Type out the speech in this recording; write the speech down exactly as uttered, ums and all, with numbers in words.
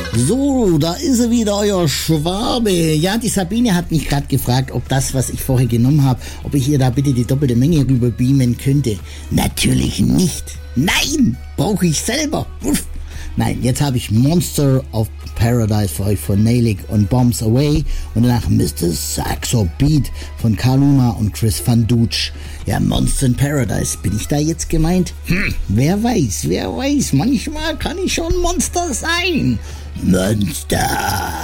So, da ist er wieder, euer Schwabe. Ja, die Sabine hat mich gerade gefragt, ob das, was ich vorher genommen habe, ob ich ihr da bitte die doppelte Menge rüber beamen könnte. Natürlich nicht. Nein, brauche ich selber. Uff. Nein, jetzt habe ich Monster of Paradise für euch von Nailik und Bombs Away und danach Mister Saxo Beat von Kaluma und Chris Van Dutsch. Ja, Monster in Paradise, bin ich da jetzt gemeint? Hm, wer weiß, wer weiß, manchmal kann ich schon Monster sein. Monster!